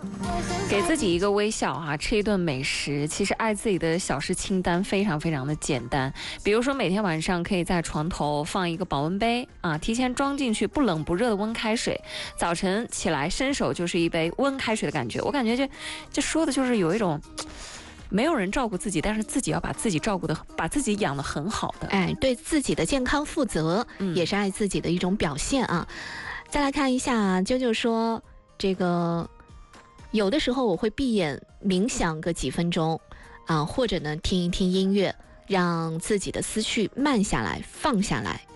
给自己一个微笑啊，吃一顿美食。其实爱自己的小事清单非常非常的简单，比如说每天晚上可以在床头放一个保温杯啊，提前装进去不冷不热的温开水，早晨起来伸手就是一杯温开水的感觉。我感觉这说的就是有一种没有人照顾自己，但是自己要把自己照顾的，把自己养得很好的， 对自己的健康负责，也是爱自己的一种表现啊。再来看一下，啾啾说这个。有的时候我会闭眼冥想个几分钟啊，或者呢听一听音乐，让自己的思绪慢下来、放下来。